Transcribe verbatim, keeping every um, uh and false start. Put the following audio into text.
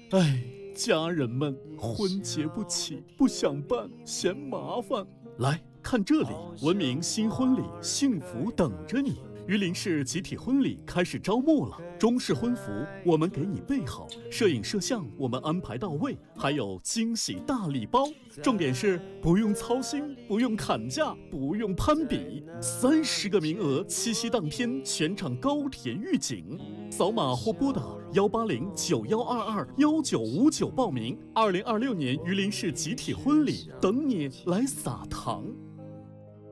哎，家人们，婚结不起，不想办，嫌麻烦。来看这里，文明新婚礼，幸福等着你。榆林市集体婚礼开始招募了，中式婚服我们给你备好，摄影摄像我们安排到位，还有惊喜大礼包。重点是不用操心，不用砍价，不用攀比，三十个名额，七夕当天全场高甜预警。扫码或拨打幺八零九幺二二幺九五九报名。二零二六年榆林市集体婚礼，等你来撒糖。